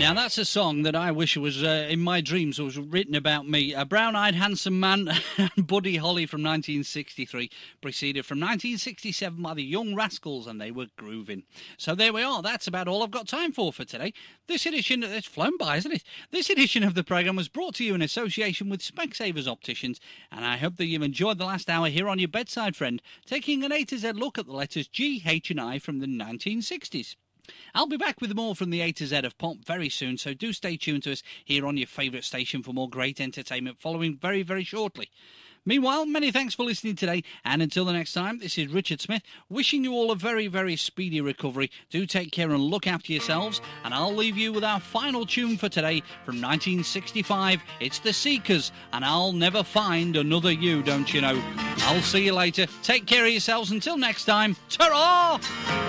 Now, that's a song that I wish was in my dreams was written about me. A brown-eyed, handsome man, Buddy Holly from 1963, preceded from 1967 by the Young Rascals, and they were grooving. So there we are. That's about all I've got time for today. This edition, it's flown by, isn't it? This edition of the programme was brought to you in association with Specsavers Opticians, and I hope that you've enjoyed the last hour here on your bedside friend, taking an A to Z look at the letters G, H and I from the 1960s. I'll be back with more from the A to Z of pop very soon, so do stay tuned to us here on your favourite station for more great entertainment following very, very shortly. Meanwhile, many thanks for listening today, and until the next time, this is Richard Smith, wishing you all a very, very speedy recovery. Do take care and look after yourselves, and I'll leave you with our final tune for today from 1965. It's The Seekers, and I'll never find another you, don't you know. I'll see you later. Take care of yourselves. Until next time, ta-ra!